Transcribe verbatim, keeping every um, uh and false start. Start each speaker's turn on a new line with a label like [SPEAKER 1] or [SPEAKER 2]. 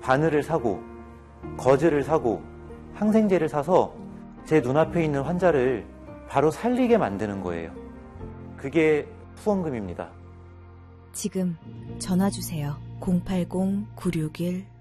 [SPEAKER 1] 바늘을 사고 거즈를 사고 항생제를 사서 제 눈앞에 있는 환자를 바로 살리게 만드는 거예요. 그게 후원금입니다.
[SPEAKER 2] 지금 전화 주세요. 공팔공 구육일